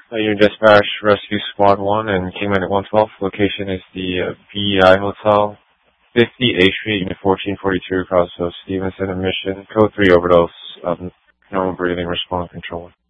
Your dispatch rescue squad 1 and Kingman at 112. Location is the VEI Hotel, 50 A Street, Unit 1442, across of Stevenson and Mission. Code 3 overdose. Normal breathing, respond control.